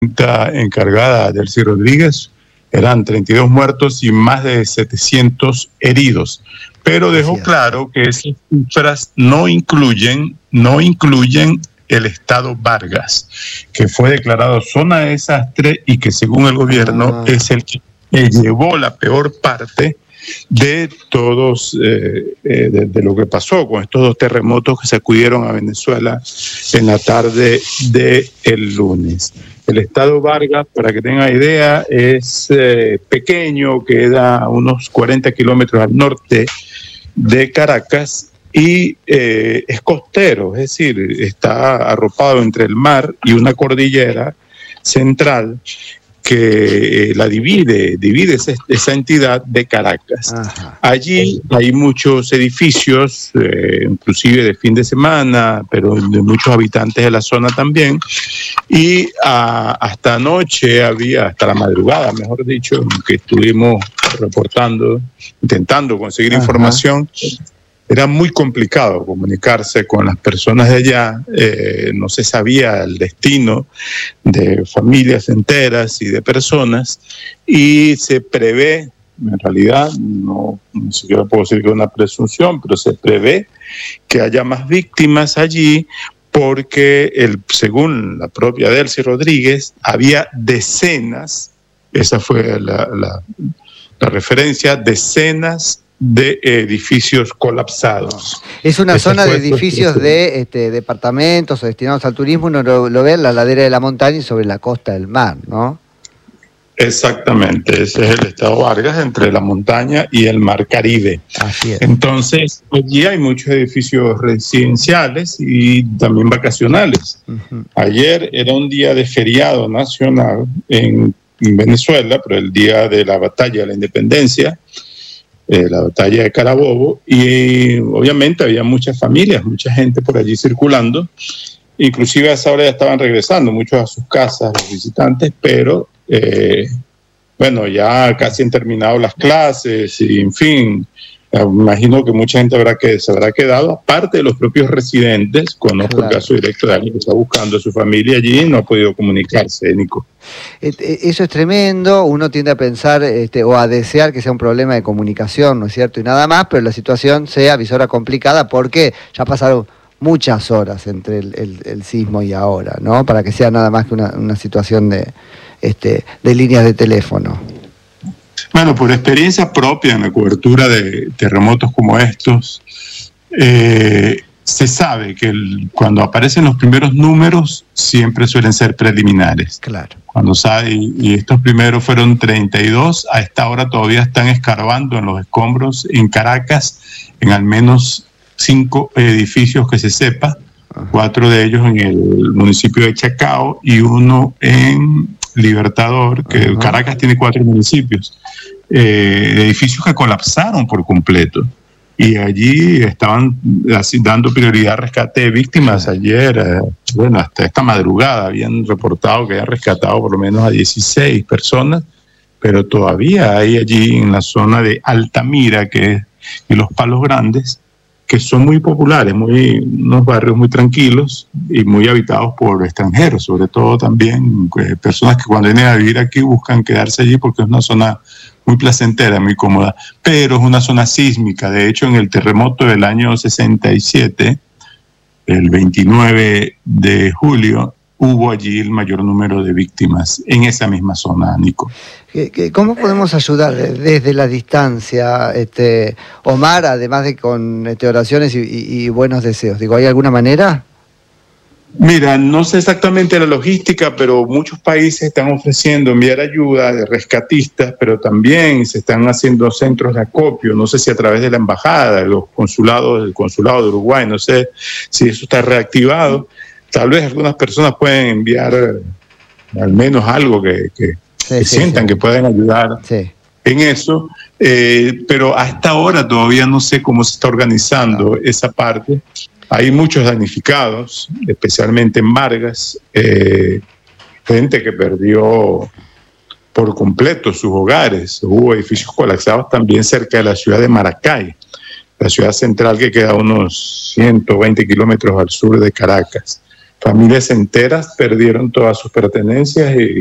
encargada Delcy Rodríguez, eran 32 muertos y más de 700 heridos. Pero dejó claro que esas cifras no incluyen el estado Vargas, que fue declarado zona de desastre y que según el gobierno es el que llevó la peor parte de todos, de lo que pasó con estos dos terremotos que sacudieron a Venezuela en la tarde del lunes. El estado Vargas, para que tenga idea, es pequeño, queda a unos 40 kilómetros al norte de Caracas y es costero, es decir, está arropado entre el mar y una cordillera central que la divide esa entidad de Caracas. Ajá. Allí hay muchos edificios, inclusive de fin de semana, pero de muchos habitantes de la zona también, y hasta anoche hasta la madrugada, mejor dicho, que estuvimos reportando, intentando conseguir información. Era muy complicado comunicarse con las personas de allá, no se sabía el destino de familias enteras y de personas, y se prevé, en realidad, no siquiera puedo decir que es una presunción, pero se prevé que haya más víctimas allí, porque según la propia Delcy Rodríguez, había decenas, esa fue la referencia, decenas de edificios colapsados. Es una zona de edificios de departamentos o destinados al turismo, uno lo ve en la ladera de la montaña y sobre la costa del mar, ¿no? Exactamente, ese es el estado Vargas, entre la montaña y el mar Caribe. Así es. Entonces, allí hay muchos edificios residenciales y también vacacionales. Ayer era un día de feriado nacional en Venezuela, pero el día de la batalla de la independencia, la batalla de Carabobo, y obviamente había muchas familias, mucha gente por allí circulando, inclusive a esa hora ya estaban regresando muchos a sus casas, los visitantes, pero bueno, ya casi han terminado las clases y en fin, me imagino que mucha gente se habrá quedado, aparte de los propios residentes. Conozco el caso directo de alguien que está buscando a su familia allí y no ha podido comunicarse, Nico. Eso es tremendo, uno tiende a pensar o a desear que sea un problema de comunicación, ¿no es cierto? Y nada más, pero la situación sea avisora complicada porque ya pasaron muchas horas entre el sismo y ahora, ¿no? Para que sea nada más que una situación de líneas de teléfono. Bueno, por experiencia propia en la cobertura de terremotos como estos, se sabe que cuando aparecen los primeros números siempre suelen ser preliminares. Claro. Cuando y estos primeros fueron 32, a esta hora todavía están escarbando en los escombros en Caracas, en al menos 5 edificios que se sepa, 4 de ellos en el municipio de Chacao y uno en Libertador, que Caracas tiene 4 municipios, edificios que colapsaron por completo. Y allí estaban dando prioridad al rescate de víctimas. Ayer, bueno, hasta esta madrugada habían reportado que habían rescatado por lo menos a 16 personas, pero todavía hay allí en la zona de Altamira, y los Palos Grandes, que son muy populares, unos barrios muy tranquilos y muy habitados por extranjeros, sobre todo también personas que cuando vienen a vivir aquí buscan quedarse allí porque es una zona muy placentera, muy cómoda, pero es una zona sísmica. De hecho, en el terremoto del año 67, el 29 de julio, hubo allí el mayor número de víctimas en esa misma zona, Nico. ¿Cómo podemos ayudar desde la distancia, Omar, además de con oraciones y buenos deseos? Digo, ¿hay alguna manera? Mira, no sé exactamente la logística, pero muchos países están ofreciendo enviar ayuda de rescatistas, pero también se están haciendo centros de acopio, no sé si a través de la embajada, el consulado de Uruguay, no sé si eso está reactivado. Tal vez algunas personas pueden enviar al menos algo que sientan que pueden ayudar en eso, pero hasta ahora todavía no sé cómo se está organizando esa parte. Hay muchos damnificados, especialmente en Vargas, gente que perdió por completo sus hogares. Hubo edificios colapsados también cerca de la ciudad de Maracay, la ciudad central que queda a unos 120 kilómetros al sur de Caracas. Familias enteras perdieron todas sus pertenencias y